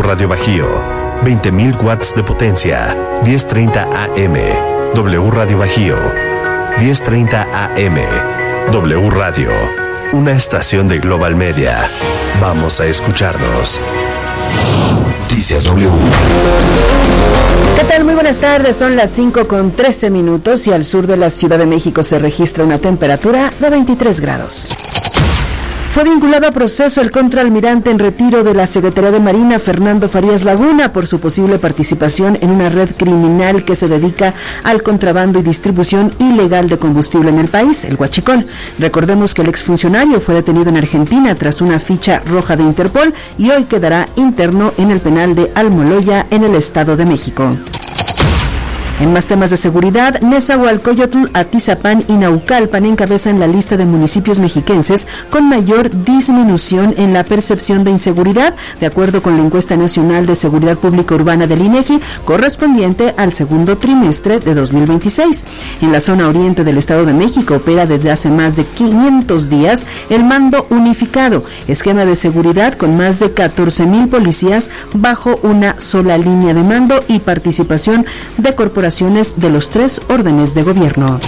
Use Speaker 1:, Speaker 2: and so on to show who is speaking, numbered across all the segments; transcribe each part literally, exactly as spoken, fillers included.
Speaker 1: Radio Bajío, veinte mil watts de potencia, diez treinta A M. W Radio Bajío, diez treinta A M. W Radio, una estación de Global Media. Vamos a escucharnos. Noticias W.
Speaker 2: ¿Qué tal? Muy buenas tardes, son las cinco con trece minutos y al sur de la Ciudad de México se registra una temperatura de veintitrés grados. Fue vinculado a proceso el contraalmirante en retiro de la Secretaría de Marina, Fernando Farías Laguna, por su posible participación en una red criminal que se dedica al contrabando y distribución ilegal de combustible en el país, el huachicol. Recordemos que el exfuncionario fue detenido en Argentina tras una ficha roja de Interpol y hoy quedará interno en el penal de Almoloya, en el Estado de México. En más temas de seguridad, Nezahualcóyotl, Atizapán y Naucalpan encabezan la lista de municipios mexiquenses con mayor disminución en la percepción de inseguridad, de acuerdo con la encuesta nacional de seguridad pública urbana del INEGI, correspondiente al segundo trimestre de dos mil veintiséis. En la zona oriente del Estado de México opera desde hace más de quinientos días el Mando Unificado, esquema de seguridad con más de catorce mil policías bajo una sola línea de mando y participación de corporaciones de los tres órdenes de gobierno.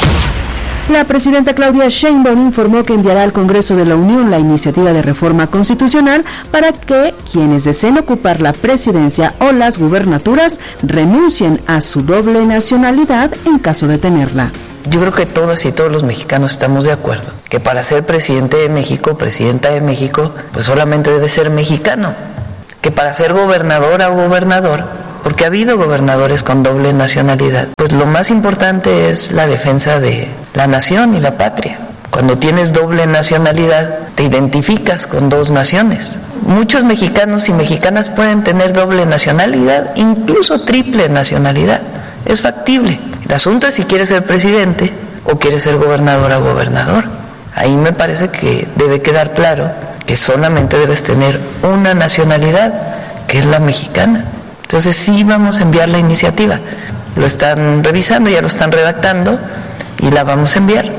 Speaker 2: La presidenta Claudia Sheinbaum informó que enviará al Congreso de la Unión la iniciativa de reforma constitucional para que quienes deseen ocupar la presidencia o las gubernaturas renuncien a su doble nacionalidad en caso de tenerla.
Speaker 3: Yo creo que todas y todos los mexicanos estamos de acuerdo que para ser presidente de México, presidenta de México, pues solamente debe ser mexicano, que para ser gobernadora o gobernador, porque ha habido gobernadores con doble nacionalidad, pues lo más importante es la defensa de la nación y la patria. Cuando tienes doble nacionalidad, te identificas con dos naciones. Muchos mexicanos y mexicanas pueden tener doble nacionalidad, incluso triple nacionalidad. Es factible. El asunto es si quieres ser presidente o quieres ser gobernadora o gobernador. Ahí me parece que debe quedar claro que solamente debes tener una nacionalidad, que es la mexicana. Entonces sí vamos a enviar la iniciativa. Lo están revisando, ya lo están redactando y la vamos a enviar.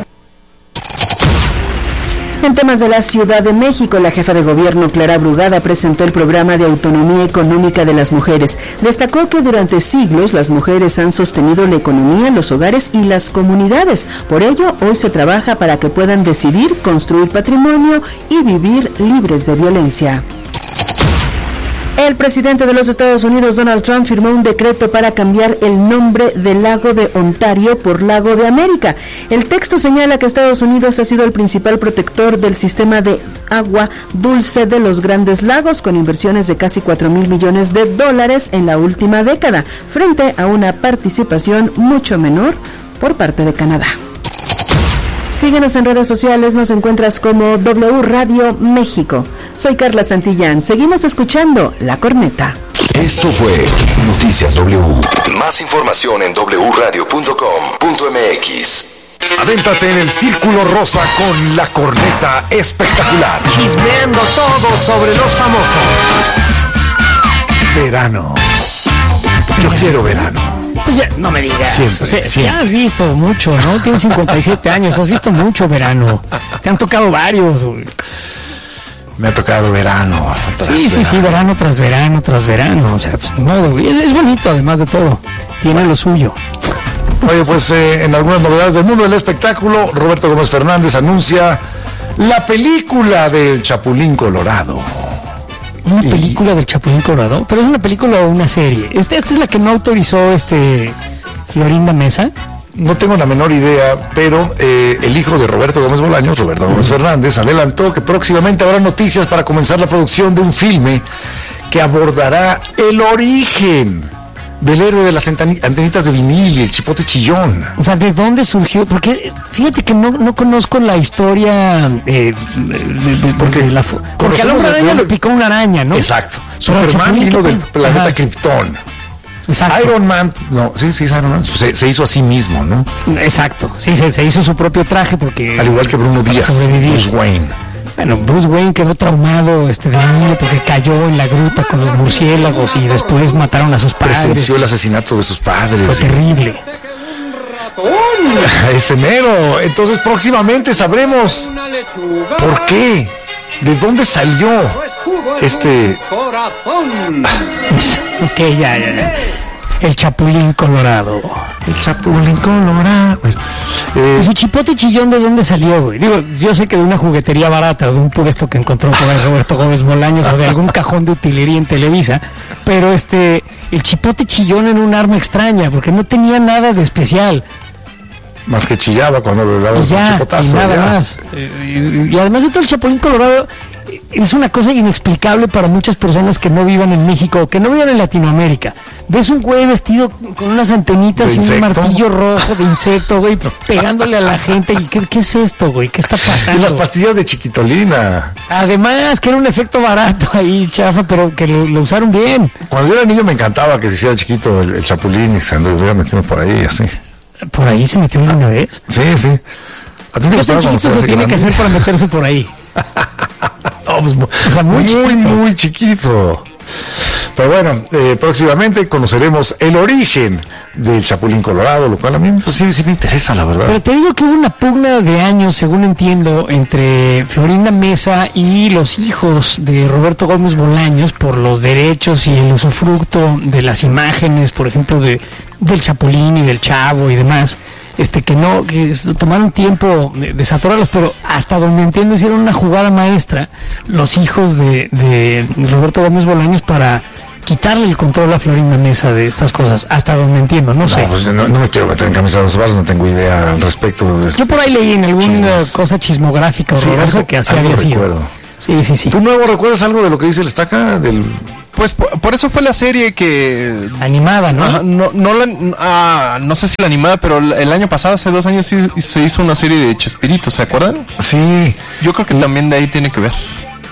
Speaker 2: En temas de la Ciudad de México, la jefa de gobierno Clara Brugada presentó el programa de autonomía económica de las mujeres. Destacó que durante siglos las mujeres han sostenido la economía, los hogares y las comunidades. Por ello, hoy se trabaja para que puedan decidir, construir patrimonio y vivir libres de violencia. El presidente de los Estados Unidos, Donald Trump, firmó un decreto para cambiar el nombre del lago de Ontario por Lago de América. El texto señala que Estados Unidos ha sido el principal protector del sistema de agua dulce de los Grandes Lagos, con inversiones de casi cuatro mil millones de dólares en la última década, frente a una participación mucho menor por parte de Canadá. Síguenos en redes sociales, nos encuentras como W Radio México. Soy Carla Santillán, seguimos escuchando La Corneta.
Speaker 1: Esto fue Noticias W. Más información en doble u radio punto com punto m x. Avéntate en el Círculo Rosa con La Corneta Espectacular.
Speaker 4: Chismeando todo sobre los famosos.
Speaker 1: Verano. Yo quiero verano.
Speaker 4: Pues ya, no me digas.
Speaker 1: Siempre,
Speaker 4: o sea,
Speaker 1: siempre.
Speaker 4: Ya has visto mucho, ¿no? Tienes cincuenta y siete años, has visto mucho verano. Te han tocado varios, güey.
Speaker 1: Me ha tocado verano.
Speaker 4: Sí, sí, verano. sí, verano tras verano tras verano. O sea, pues no, güey. Es, es bonito, además de todo. Tiene lo suyo.
Speaker 5: Oye, pues eh, en algunas novedades del mundo del espectáculo, Roberto Gómez Fernández anuncia la película del Chapulín Colorado.
Speaker 4: Una
Speaker 5: Y...
Speaker 4: película del Chapulín Colorado, pero es una película o una serie. Esta, esta es la que no autorizó este Florinda Mesa.
Speaker 5: No tengo la menor idea, pero eh, el hijo de Roberto Gómez Bolaños, Roberto Gómez Fernández, adelantó que próximamente habrá noticias para comenzar la producción de un filme que abordará el origen del héroe de las antenitas de vinil y el chipote chillón.
Speaker 4: O sea, ¿de dónde surgió? Porque fíjate que no, no conozco la historia eh, de, de,
Speaker 5: porque,
Speaker 4: de la, porque al hombre araña le picó una araña, ¿no?
Speaker 5: Exacto.
Speaker 4: Pero
Speaker 5: Superman vino del
Speaker 4: ¿qué?
Speaker 5: planeta
Speaker 4: Ajá.
Speaker 5: Krypton.
Speaker 4: Exacto.
Speaker 5: Iron Man, no, sí, sí, Iron Man, se, se hizo a sí mismo, ¿no?
Speaker 4: Exacto, sí, se, se hizo su propio traje porque...
Speaker 5: Al igual que Bruno Díaz, Bruce Wayne.
Speaker 4: Bueno, Bruce Wayne quedó traumado este, de niño porque cayó en la gruta con los murciélagos y después mataron a sus padres.
Speaker 5: Presenció el asesinato de sus padres.
Speaker 4: Fue terrible.
Speaker 5: Ese mero. Entonces próximamente sabremos por qué, de dónde salió este...
Speaker 4: Ok, ya, ya, ya. El Chapulín Colorado.
Speaker 5: El Chapulín Colorado.
Speaker 4: Eh, ¿Y su chipote chillón de dónde salió, güey? Digo, yo sé que de una juguetería barata, o de un puesto que encontró por ahí Roberto Gómez Bolaños, o de algún cajón de utilería en Televisa, pero este, el chipote chillón era un arma extraña, porque no tenía nada de especial.
Speaker 5: Más que chillaba cuando le daban
Speaker 4: ya,
Speaker 5: un chipotazo.
Speaker 4: Y nada
Speaker 5: ya.
Speaker 4: más. Eh, y, y además de todo, el Chapulín Colorado es una cosa inexplicable para muchas personas que no vivan en México o que no vivan en Latinoamérica. Ves un güey vestido con unas antenitas y un martillo rojo de insecto, güey, pegándole a la gente. ¿Y qué, qué es esto, güey? ¿Qué está pasando?
Speaker 5: Y las pastillas de Chiquitolina.
Speaker 4: Además, que era un efecto barato ahí, chafa, pero que lo, lo usaron bien.
Speaker 5: Cuando yo era niño me encantaba que se hiciera chiquito el, el Chapulín y se anduviera metiendo por ahí, así.
Speaker 4: ¿Por ahí se metió una vez?
Speaker 5: Sí, sí. ¿A ti te
Speaker 4: ¿Qué tan chiquito se tiene que hacer para meterse por ahí?
Speaker 5: No, pues,
Speaker 4: o sea, muy,
Speaker 5: muy, muy chiquito. Pero bueno, eh, próximamente conoceremos el origen del Chapulín Colorado, lo cual a mí pues, sí, sí me interesa, la verdad.
Speaker 4: Pero te digo que hubo una pugna de años, según entiendo, entre Florinda Mesa y los hijos de Roberto Gómez Bolaños por los derechos y el usufructo de las imágenes, por ejemplo, de del Chapulín y del Chavo y demás. Este que no, que tomaron tiempo de desatorarlos, pero hasta donde entiendo hicieron una jugada maestra los hijos de, de Roberto Gómez Bolaños para quitarle el control a Florinda Mesa de estas cosas, hasta donde entiendo, no, no sé.
Speaker 5: Pues no, no me quiero meter en camisa de los varos, no tengo idea al respecto. De
Speaker 4: Yo por ahí leí en alguna chismes. cosa chismográfica
Speaker 5: sí,
Speaker 4: horrorosa
Speaker 5: algo,
Speaker 4: que así había sido. Sí, sí, sí.
Speaker 5: ¿Tú nuevo recuerdas algo de lo que dice el Estaca? Del...
Speaker 6: Pues por, por eso fue la serie que...
Speaker 4: Animada, ¿no?
Speaker 6: Ajá, no, no, la, ah, no sé si la animada, pero el año pasado, hace dos años, se hizo una serie de Chespirito, ¿se acuerdan?
Speaker 5: Sí.
Speaker 6: Yo creo que también de ahí tiene que ver.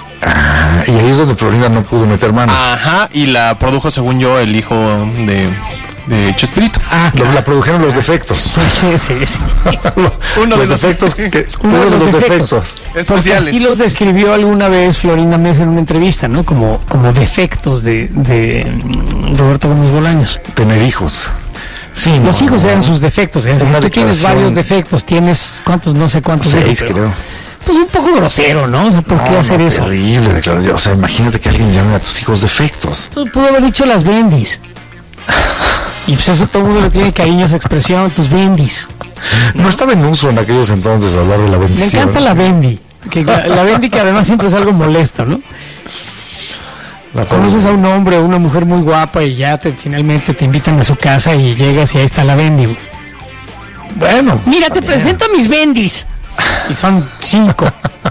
Speaker 5: Ah, y ahí es donde Florinda no pudo meter mano.
Speaker 6: Ajá, y la produjo, según yo, el hijo de... de Chespirito.
Speaker 5: Ah, lo, la produjeron los defectos.
Speaker 4: Sí, sí, sí. sí.
Speaker 5: uno de los defectos. Que,
Speaker 4: uno, uno de los, los defectos. defectos.
Speaker 6: Especiales.
Speaker 4: Así los describió alguna vez Florinda Mesa en una entrevista, ¿no? Como, como defectos de, de Roberto Gómez Bolaños.
Speaker 5: Tener hijos.
Speaker 4: Sí, no, los hijos no, eran sus defectos. ¿eh? Tú tienes varios defectos, tienes cuántos, no sé cuántos.
Speaker 5: Seis, hijos, creo.
Speaker 4: Pues un poco grosero, ¿no? O sea, ¿por no, qué hacer
Speaker 5: no,
Speaker 4: eso?
Speaker 5: Terrible declaración. O sea, imagínate que alguien llame a tus hijos defectos.
Speaker 4: Pues pudo haber dicho las bendis. Y pues eso todo el mundo le tiene cariño a esa expresión, tus bendis.
Speaker 5: No, no estaba en uso en aquellos entonces hablar de la bendición.
Speaker 4: Me encanta la bendi. Que la, la bendi que además siempre es algo molesto, ¿no? La conoces a un hombre o una mujer muy guapa y ya te, finalmente te invitan a su casa y llegas y ahí está la bendi.
Speaker 5: Bueno.
Speaker 4: Mira, te bien. presento a mis bendis. Y son cinco.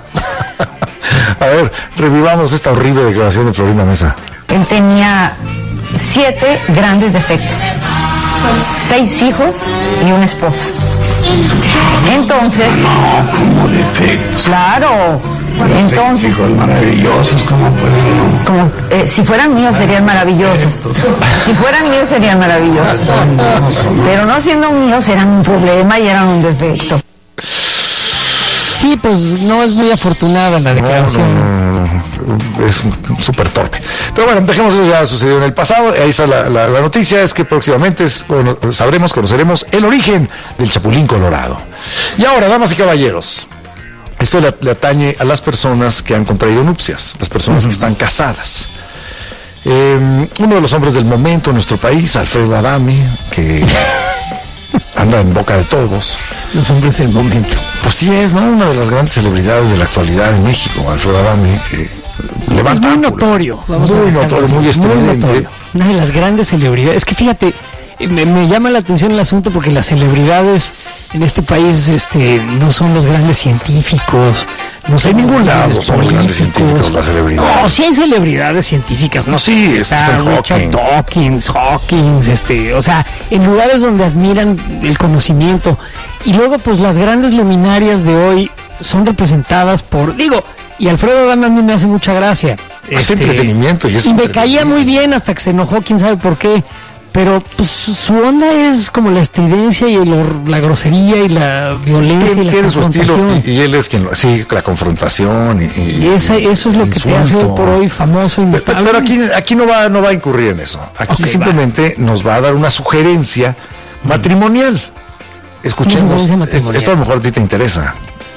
Speaker 5: A ver, revivamos esta horrible declaración de Florinda Mesa.
Speaker 7: Él tenía siete grandes defectos, seis hijos y una esposa. Entonces,
Speaker 8: no, como defectos.
Speaker 7: Claro, entonces.
Speaker 8: Hijos maravillosos, ¿cómo pueden?
Speaker 7: Como, eh, si fueran míos serían maravillosos. Si fueran míos serían maravillosos. Pero no siendo míos eran un problema y eran un defecto.
Speaker 4: Sí, pues no es muy afortunada la declaración.
Speaker 5: No, no, no, es súper torpe. Pero bueno, dejemos eso, ya sucedió en el pasado. Ahí está la, la, la noticia, es que próximamente es, bueno, sabremos, conoceremos el origen del Chapulín Colorado. Y ahora, damas y caballeros, esto le, le atañe a las personas que han contraído nupcias, las personas uh-huh. que están casadas. Eh, uno de los hombres del momento en nuestro país, Alfredo Adame, que... anda en boca de todos.
Speaker 4: Los hombres del momento.
Speaker 5: Pues sí es, ¿no? Una de las grandes celebridades de la actualidad en México, Alfredo Adame, que levanta.
Speaker 4: Es muy notorio.
Speaker 5: Vamos muy a notorio, muy estridente.
Speaker 4: Una de las grandes celebridades. Es que fíjate, me, me llama la atención el asunto porque las celebridades en este país este, no son los grandes científicos. No sé, en ningún lado
Speaker 5: son los grandes científicos, las celebridades.
Speaker 4: No, sí hay celebridades científicas, ¿no?
Speaker 5: Sí,
Speaker 4: está Richard Dawkins, Hawkins, este, o sea, en lugares donde admiran el conocimiento. Y luego, pues, las grandes luminarias de hoy son representadas por, digo, y Alfredo Adame a mí me hace mucha gracia.
Speaker 5: Es
Speaker 4: este,
Speaker 5: entretenimiento. Y, es
Speaker 4: y me caía muy bien hasta que se enojó, quién sabe por qué. Pero pues su onda es como la estridencia y el, la grosería y la violencia.
Speaker 5: Tiene,
Speaker 4: y la
Speaker 5: tiene su estilo y, y él es quien lo sí, la confrontación y, y,
Speaker 4: y esa, eso es lo que insulto. Te hace hoy por hoy famoso.
Speaker 5: Pero, pero aquí, aquí no va, no va a incurrir en eso. Aquí okay, simplemente va. nos va a dar una sugerencia matrimonial. Escuchemos. Matrimonial? Esto a lo mejor a ti te interesa.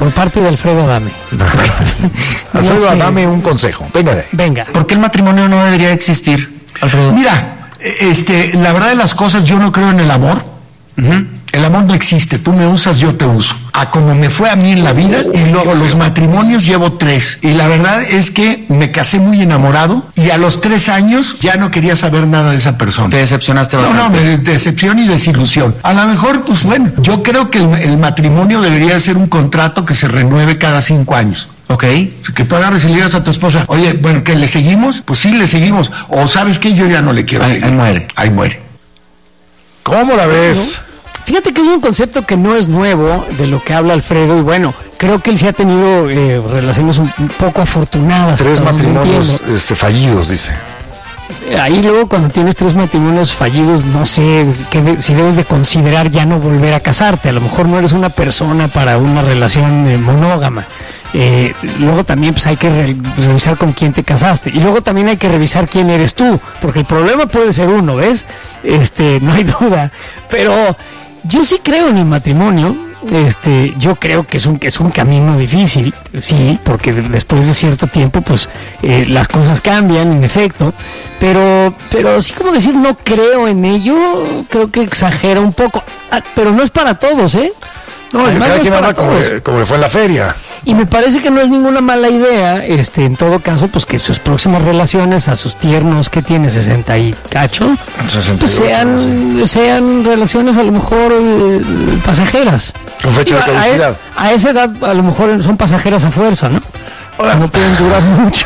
Speaker 4: por parte de Alfredo Adame.
Speaker 5: Alfredo
Speaker 4: No sé.
Speaker 5: Adame, un consejo. Venga de ahí.
Speaker 4: Venga.
Speaker 9: ¿Por qué el matrimonio no debería existir, Alfredo?
Speaker 10: Mira, este, la verdad de las cosas, yo no creo en el amor.
Speaker 9: Uh-huh.
Speaker 10: El amor no existe, tú me usas, yo te uso. A como me fue a mí en la vida, y luego los matrimonios llevo tres. Y la verdad es que me casé muy enamorado y a los tres años ya no quería saber nada de esa persona.
Speaker 9: Te decepcionaste
Speaker 10: No,
Speaker 9: bastante.
Speaker 10: no, me de- decepción y desilusión. A lo mejor, pues bueno, yo creo que el, el matrimonio debería ser un contrato que se renueve cada cinco años.
Speaker 9: Ok.
Speaker 10: Que tú agarres y le digas a tu esposa, oye, bueno, ¿que le seguimos? Pues sí, le seguimos. O ¿sabes qué? Yo ya no le quiero
Speaker 9: Ahí-
Speaker 10: seguir.
Speaker 9: ahí muere.
Speaker 10: Ahí muere.
Speaker 5: ¿Cómo la ves?
Speaker 4: Fíjate que es un concepto que no es nuevo de lo que habla Alfredo y bueno, creo que él sí ha tenido eh, relaciones un, un poco afortunadas.
Speaker 5: Tres
Speaker 4: hasta donde
Speaker 5: matrimonios
Speaker 4: entiendo.
Speaker 5: este, fallidos, dice.
Speaker 4: Ahí luego cuando tienes tres matrimonios fallidos, no sé que de- si debes de considerar ya no volver a casarte. A lo mejor no eres una persona para una relación eh, monógama. Eh, luego también pues hay que re- revisar con quién te casaste y luego también hay que revisar quién eres tú, porque el problema puede ser uno, ¿ves? Este, no hay duda. Pero yo sí creo en el matrimonio. Este, yo creo que es un que es un camino difícil, sí, porque de- después de cierto tiempo, pues eh, las cosas cambian, en efecto, pero, pero así como decir no creo en ello, creo que exagera un poco, ah, pero no es para todos, ¿eh?
Speaker 5: No,
Speaker 4: Además,
Speaker 5: cada
Speaker 4: no es
Speaker 5: quien
Speaker 4: para
Speaker 5: habla como,
Speaker 4: todos.
Speaker 5: le- como le fue en la feria.
Speaker 4: Y me parece que no es ninguna mala idea, este, en todo caso, pues que sus próximas relaciones a sus tiernos, que tiene sesenta y cacho,
Speaker 5: sesenta y
Speaker 4: pues
Speaker 5: ocho,
Speaker 4: sean, sean relaciones a lo mejor eh, pasajeras.
Speaker 5: Con fecha de
Speaker 4: Digo, a-
Speaker 5: caducidad.
Speaker 4: A, a esa edad a lo mejor son pasajeras a fuerza, ¿no?
Speaker 5: Ahora-
Speaker 4: No pueden durar mucho.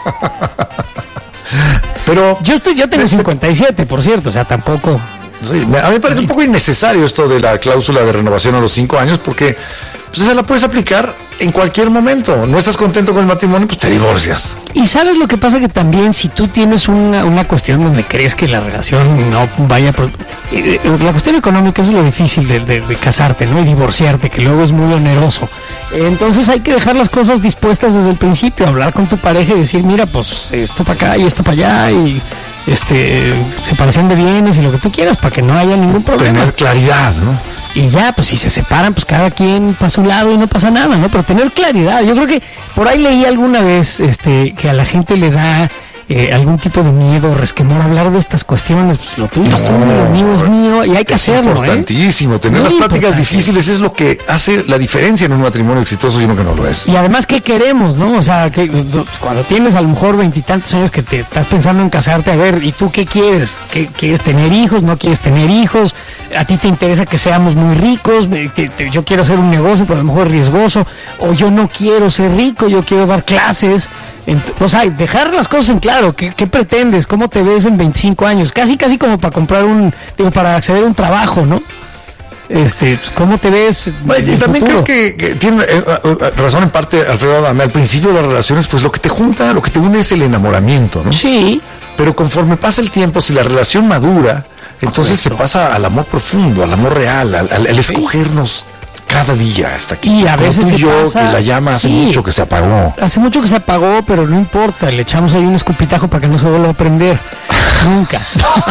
Speaker 5: Pero
Speaker 4: Yo estoy, yo tengo cincuenta y siete, por cierto, o sea, tampoco.
Speaker 5: sí, me- a mí me parece un poco innecesario esto de la cláusula de renovación a los cinco años porque pues, esa la puedes aplicar en cualquier momento. No estás contento con el matrimonio, pues te divorcias.
Speaker 4: Y sabes lo que pasa que también si tú tienes una, una cuestión donde crees que la relación no vaya por... eh, eh, la cuestión económica es lo difícil de, de- de casarte, ¿no? Y divorciarte, que luego es muy oneroso. Entonces hay que dejar las cosas dispuestas desde el principio, hablar con tu pareja y decir, mira, pues esto para acá y esto para allá y este separación de bienes y lo que tú quieras para que no haya ningún problema.
Speaker 5: Tener claridad, ¿no?
Speaker 4: Y ya, pues si se separan, pues cada quien para su lado y no pasa nada, ¿no? Pero tener claridad. Yo creo que por ahí leí alguna vez este, que a la gente le da eh, algún tipo de miedo, resquemor, hablar de estas cuestiones. Pues lo tuyo es tuyo, lo mío es mío, y hay que
Speaker 5: Es
Speaker 4: hacerlo, ¿eh?
Speaker 5: importantísimo. Tener
Speaker 4: Muy
Speaker 5: las pláticas
Speaker 4: importante.
Speaker 5: difíciles es lo que hace la diferencia en un matrimonio exitoso y uno que no lo es.
Speaker 4: Y además, ¿qué queremos, no? O sea, que pues, cuando tienes a lo mejor veintitantos años que te estás pensando en casarte, a ver, ¿y tú qué quieres? ¿Qué, ¿Quieres tener hijos? ¿No quieres tener hijos? ¿A ti te interesa que seamos muy ricos? Me- te- te- Yo quiero hacer un negocio, pero a lo mejor es riesgoso. O yo no quiero ser rico, yo quiero dar clases. Ent- o sea, dejar las cosas en claro. ¿Qué, qué pretendes? ¿Cómo te ves en veinticinco años? Casi, casi como para comprar un, digo, para acceder a un trabajo, ¿no? Este, pues, ¿cómo te ves?
Speaker 5: Bueno,
Speaker 4: en
Speaker 5: y
Speaker 4: el
Speaker 5: también
Speaker 4: futuro?
Speaker 5: creo que, que tiene eh, eh, razón en parte Alfredo Adame. Al principio de las relaciones, pues lo que te junta, lo que te une es el enamoramiento, ¿no?
Speaker 4: Sí.
Speaker 5: Pero conforme pasa el tiempo, si la relación madura, entonces se pasa al amor profundo, al amor real, al, al- al escogernos cada día hasta aquí.
Speaker 4: Y a
Speaker 5: Como
Speaker 4: veces
Speaker 5: tú y
Speaker 4: se
Speaker 5: yo,
Speaker 4: pasa-
Speaker 5: que la llama hace
Speaker 4: sí.
Speaker 5: mucho que se apagó.
Speaker 4: Hace mucho que se apagó, pero no importa, le echamos ahí un escupitajo para que no se vuelva a prender. Nunca.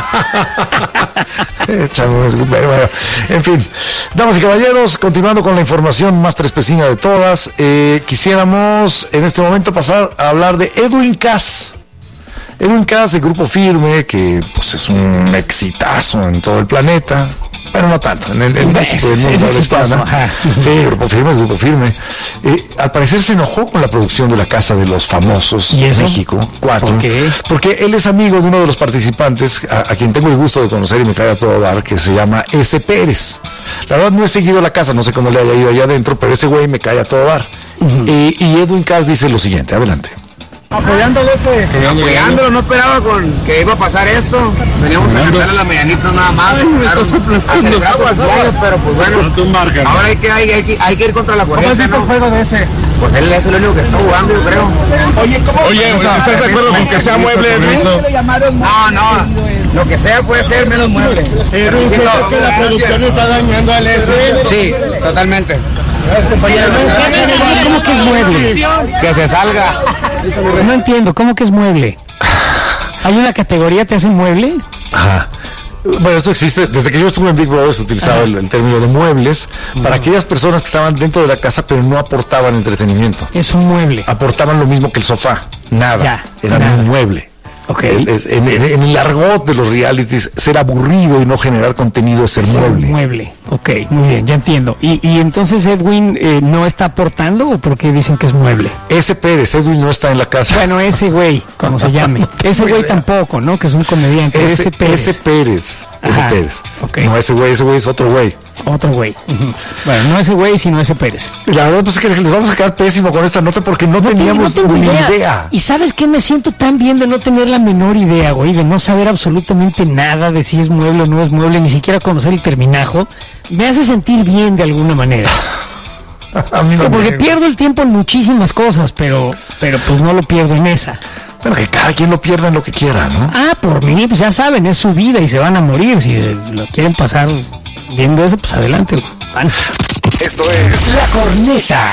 Speaker 5: Echamos un escupe- bueno, en fin, damas y caballeros, continuando con la información más trespecina de todas, eh, quisiéramos en este momento pasar a hablar de Edwin Cass. Edwin Cass, de Grupo Firme, que pues es un exitazo en todo el planeta, pero no tanto, en, el, en México y el mundo
Speaker 4: Es
Speaker 5: de habla
Speaker 4: exitoso,
Speaker 5: hispana.
Speaker 4: ajá.
Speaker 5: Sí, Grupo Firme es Grupo Firme. Eh, al parecer se enojó con la producción de La Casa de los Famosos
Speaker 4: ¿Y
Speaker 5: en
Speaker 4: eso?
Speaker 5: México, cuatro,
Speaker 4: ¿Por qué?
Speaker 5: porque él es amigo de uno de los participantes, a, a quien tengo el gusto de conocer y me cae a todo dar, que se llama S. Pérez. La verdad no he seguido La Casa, no sé cómo le haya ido allá adentro, pero ese güey me cae a todo dar. Eh, y Edwin Cass dice lo siguiente, adelante.
Speaker 11: Apoyándolo, ese. Apoyándolo, no esperaba con que iba a pasar esto. Veníamos a cantarle las mañanitas nada más. Claro, a celebrar su cumpleaños, pero pues bueno. Ahora hay que, hay, hay, que, hay que ir contra la corriente. ¿Cómo has visto el juego de ese? Pues él es el único que está jugando, yo creo. Oye, ¿cómo?
Speaker 6: Oye, ¿estás de acuerdo con que sea mueble, Edwin?
Speaker 11: No, no. Lo que sea puede ser menos mueble. Pero sí, no,
Speaker 12: que la producción está dañando al S.
Speaker 11: sí, totalmente.
Speaker 4: ¿Cómo que es mueble?
Speaker 11: Que se salga.
Speaker 4: No entiendo, ¿cómo que es mueble? ¿Hay una categoría, te hacen mueble?
Speaker 5: Ajá. Bueno, esto existe, desde que yo estuve en Big Brother se utilizaba el, el término de muebles uh-huh. para aquellas personas que estaban dentro de la casa pero no aportaban entretenimiento.
Speaker 4: Es un mueble.
Speaker 5: Aportaban lo mismo que el sofá, nada,
Speaker 4: ya,
Speaker 5: eran
Speaker 4: nada.
Speaker 5: un mueble.
Speaker 4: Okay.
Speaker 5: El, en, en, en el argot de los realities, ser aburrido y no generar contenido es ser
Speaker 4: ser
Speaker 5: mueble.
Speaker 4: mueble, ok, muy bien, ya entiendo. ¿Y, y entonces Edwin eh, no está aportando o por qué dicen que es mueble?
Speaker 5: Ese Pérez, Edwin no está en la casa.
Speaker 4: Bueno, ese güey, como se llame. Ese güey tampoco, ¿no? Que es un comediante.
Speaker 5: Ese,
Speaker 4: ese Pérez.
Speaker 5: Ese Pérez. Ese
Speaker 4: Ajá,
Speaker 5: Pérez.
Speaker 4: Okay.
Speaker 5: No, ese güey, ese güey es otro güey.
Speaker 4: Otro güey. Uh-huh. Bueno, no ese güey, sino ese Pérez.
Speaker 5: La verdad pues, es que les vamos a quedar pésimo con esta nota porque no, no teníamos
Speaker 4: no
Speaker 5: ni
Speaker 4: idea.
Speaker 5: idea.
Speaker 4: Y ¿sabes qué? Me siento tan bien de no tener la menor idea, güey, de no saber absolutamente nada de si es mueble o no es mueble, ni siquiera conocer el terminajo. Me hace sentir bien de alguna manera.
Speaker 5: A mí no
Speaker 4: Porque
Speaker 5: me...
Speaker 4: pierdo el tiempo en muchísimas cosas, pero, pero pues no lo pierdo en esa.
Speaker 5: Bueno, que cada quien lo pierda en lo que quiera, ¿no?
Speaker 4: Ah, por mí, pues ya saben, es su vida y se van a morir. Si lo quieren pasar viendo eso, pues adelante, van.
Speaker 5: Esto es
Speaker 10: La Corneta.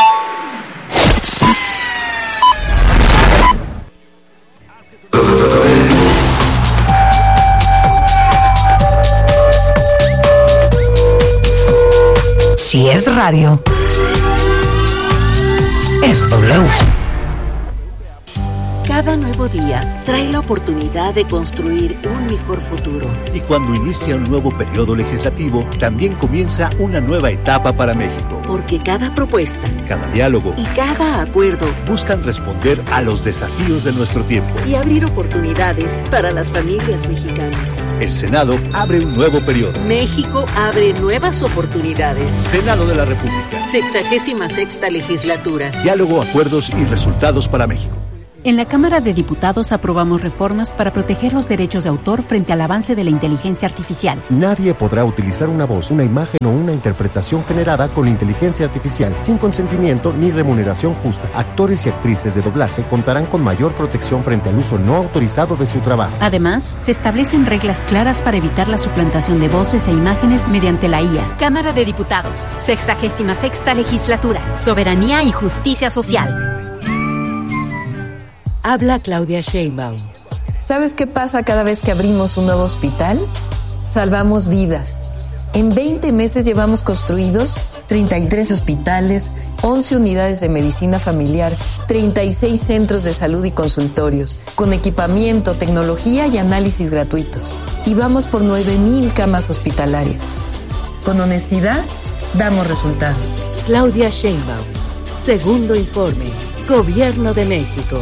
Speaker 7: Si es radio, es W.
Speaker 13: Cada nuevo día trae la oportunidad de construir un mejor futuro.
Speaker 14: Y cuando inicia un nuevo periodo legislativo, también comienza una nueva etapa para México.
Speaker 13: Porque cada propuesta,
Speaker 14: cada diálogo
Speaker 13: y cada acuerdo
Speaker 14: buscan responder a los desafíos de nuestro tiempo
Speaker 13: y abrir oportunidades para las familias mexicanas.
Speaker 14: El Senado abre un nuevo periodo.
Speaker 13: México abre nuevas oportunidades.
Speaker 14: Senado de la República.
Speaker 13: Sexagésima sexta legislatura.
Speaker 14: Diálogo, acuerdos y resultados para México.
Speaker 15: En la Cámara de Diputados aprobamos reformas para proteger los derechos de autor frente al avance de la inteligencia artificial.
Speaker 16: Nadie podrá utilizar una voz, una imagen o una interpretación generada con inteligencia artificial sin consentimiento ni remuneración justa. Actores y actrices de doblaje contarán con mayor protección frente al uso no autorizado de su trabajo.
Speaker 15: Además, se establecen reglas claras para evitar la suplantación de voces e imágenes mediante la I A.
Speaker 17: Cámara de Diputados, sexagésima sexta legislatura, soberanía y justicia social.
Speaker 18: Habla Claudia Sheinbaum.
Speaker 19: ¿Sabes qué pasa cada vez que abrimos un nuevo hospital? Salvamos vidas. En veinte meses llevamos construidos treinta y tres hospitales, once unidades de medicina familiar, treinta y seis centros de salud y consultorios, con equipamiento, tecnología y análisis gratuitos. Y vamos por nueve mil camas hospitalarias. Con honestidad, damos resultados.
Speaker 18: Claudia Sheinbaum. Segundo informe. Gobierno de México.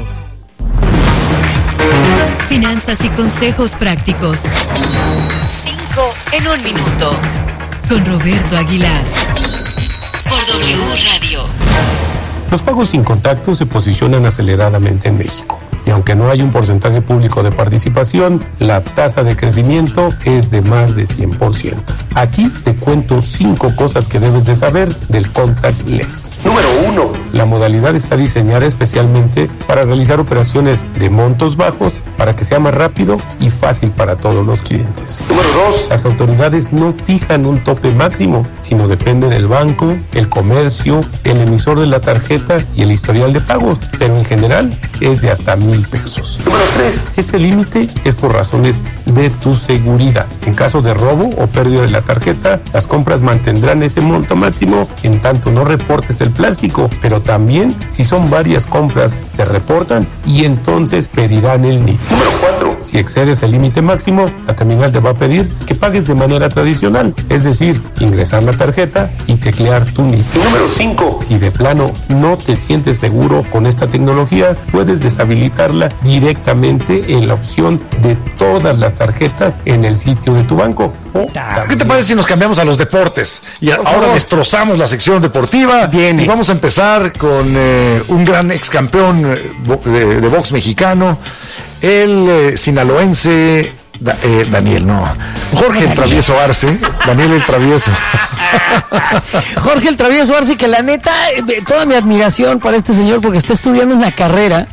Speaker 20: Finanzas y consejos prácticos. Cinco en un minuto. Con Roberto Aguilar. Por W Radio.
Speaker 21: Los pagos sin contacto se posicionan aceleradamente en México. Y aunque no hay un porcentaje público de participación, la tasa de crecimiento es de más de cien por ciento. Aquí te cuento cinco cosas que debes de saber del contactless. Número uno. La modalidad está diseñada especialmente para realizar operaciones de montos bajos para que sea más rápido y fácil para todos los clientes. Número dos. Las autoridades no fijan un tope máximo, sino depende del banco, el comercio, el emisor de la tarjeta y el historial de pagos, pero en general es de hasta mil pesos. Número tres. Este límite es por razones de tu seguridad. En caso de robo o pérdida de la tarjeta, las compras mantendrán ese monto máximo en tanto no reportes el plástico, pero también si son varias compras se reportan y entonces pedirán el N I P. Número cuatro. Si excedes el límite máximo, la terminal te va a pedir que pagues de manera tradicional, es decir, ingresar la tarjeta y teclear tu N I P. Y número cinco. Si de plano no te sientes seguro con esta tecnología, puedes deshabilitarla directamente en la opción de todas las tarjetas en el sitio de tu banco. Oh,
Speaker 5: ¿qué te parece si nos cambiamos a los deportes? Y a, ahora destrozamos la sección deportiva.
Speaker 4: Viene.
Speaker 5: Y vamos a empezar con eh, un gran ex campeón de, de box mexicano, el eh, sinaloense da, eh, Daniel, no, Jorge el Travieso Arce. Daniel el Travieso.
Speaker 4: Jorge el Travieso Arce, que la neta, toda mi admiración para este señor porque está estudiando una carrera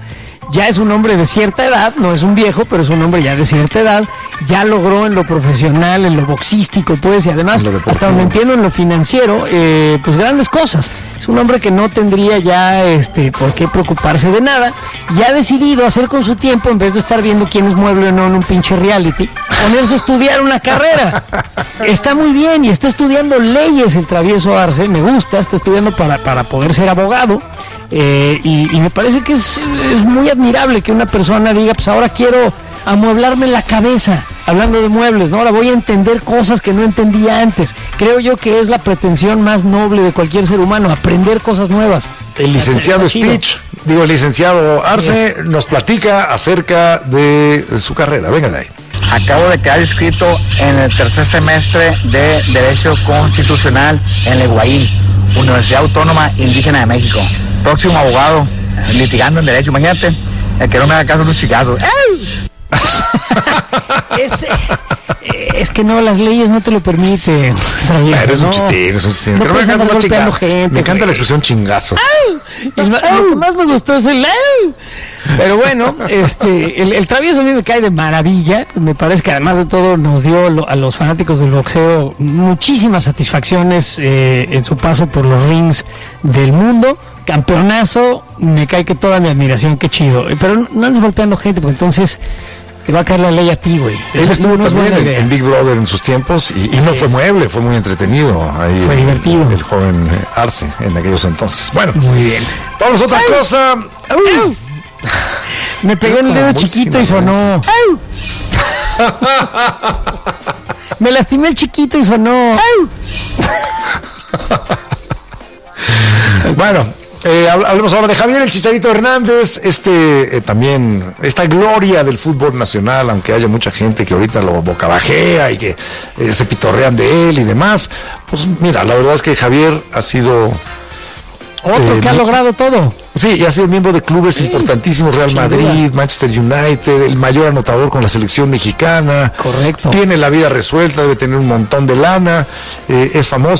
Speaker 4: ya es un hombre de cierta edad, no es un viejo, pero es un hombre ya de cierta edad, ya logró en lo profesional, en lo boxístico, pues, y además, hasta donde entiendo, en lo financiero, eh, pues grandes cosas. Es un hombre que no tendría ya este por qué preocuparse de nada y ha decidido hacer con su tiempo, en vez de estar viendo quién es mueble o no en un pinche reality, ponerse a estudiar una carrera. Está muy bien y está estudiando leyes el travieso Arce, me gusta, está estudiando para, para poder ser abogado. Eh, y, y me parece que es, es muy admirable que una persona diga, pues ahora quiero amueblarme la cabeza, hablando de muebles, ¿no? Ahora voy a entender cosas que no entendía antes. Creo yo que es la pretensión más noble de cualquier ser humano, aprender cosas nuevas.
Speaker 5: El licenciado Speech, digo, el licenciado Arce, nos platica acerca de su carrera. Venga de ahí.
Speaker 3: Acabo de quedar inscrito en el tercer semestre de Derecho Constitucional en la Higuaín, Universidad Autónoma Indígena de México. Próximo abogado, litigando en Derecho, imagínate, el que no me haga caso a los chicazos.
Speaker 4: es, es que no, las leyes no te lo permiten.
Speaker 5: Bueno, es un no. chistín, es un chistín.
Speaker 4: No
Speaker 5: Pero me encanta,
Speaker 4: chingazo. Gente,
Speaker 5: me encanta la expresión chingazo.
Speaker 4: El, lo que más me gustó es el pero bueno, este el, el travieso a mí me cae de maravilla. Me parece que además de todo nos dio lo, a los fanáticos del boxeo muchísimas satisfacciones eh, en su paso por los rings del mundo. Campeonazo, me cae que toda mi admiración, qué chido. Pero no, no andes golpeando gente, porque entonces te va a caer la ley a ti, güey.
Speaker 5: Él
Speaker 4: Eso
Speaker 5: estuvo
Speaker 4: no es
Speaker 5: también
Speaker 4: buena
Speaker 5: en,
Speaker 4: idea.
Speaker 5: en Big Brother en sus tiempos y, y no fue
Speaker 4: es.
Speaker 5: mueble, fue muy entretenido. Ahí
Speaker 4: Fue
Speaker 5: el,
Speaker 4: divertido.
Speaker 5: El, el joven eh, Arce en aquellos entonces. Bueno,
Speaker 4: muy bien.
Speaker 5: Vamos a otra ¡Ay! cosa. ¡Ay!
Speaker 4: Me pegué en el dedo chiquito y sonó. Me lastimé el chiquito y sonó.
Speaker 5: Bueno, eh, hablemos ahora de Javier el Chicharito Hernández, este eh, también, esta gloria del fútbol nacional, aunque haya mucha gente que ahorita lo bocabajea y que eh, se pitorrean de él y demás. Pues mira, la verdad es que Javier ha sido...
Speaker 4: Otro eh, que ha logrado todo.
Speaker 5: Sí, y ha sido miembro de clubes sí, importantísimos, Real Madrid, duda. Manchester United, el mayor anotador con la selección mexicana.
Speaker 4: Correcto.
Speaker 5: Tiene la vida resuelta, debe tener un montón de lana, eh, es famoso.